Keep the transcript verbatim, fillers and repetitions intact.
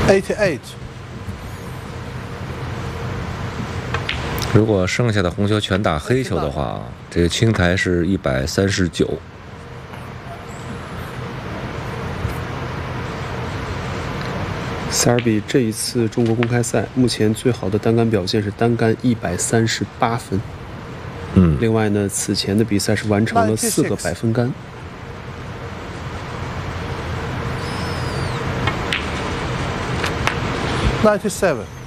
eighty-eight。 如果剩下的红球全打黑球的话，这个青台是一百三十九。 塞尔比这一次中国公开赛目前最好的单杆表现是单杆一百三十八分。 嗯， 另外呢，此前的比赛是完成了四个百分杆。 ninety-seven。